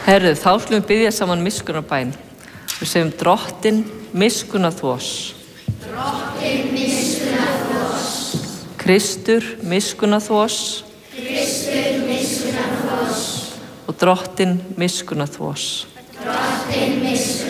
Herðu, þá skulum biðja saman miskunnarbæn. Við segjum Drottinn miskunna þvos. Drottinn miskunna þvos. Kristur miskunna þvos. Kristur miskunna þvos. Og Drottinn miskunna þvos. Drottinn miskunna